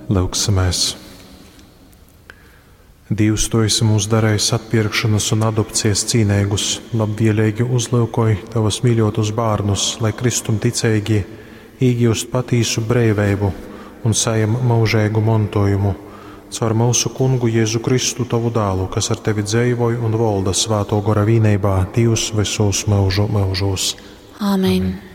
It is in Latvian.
Lūksimies. Dievs, Tu esi mūs darējis atpirkšanas un adopcijas cīnīgus, labvēlīgi uzlūkoji Tavas mīļotus bērnus, lai kristum ticīgi iegūst patīsu brīvību un saņem mūžīgu mantojumu. Caur mūsu kungu Jēzu Kristu, Tavu dēlu, kas ar Tevi dzīvoja un valda Svēto gara vienībā, Dievs visos mūžu mūžos. Āmen.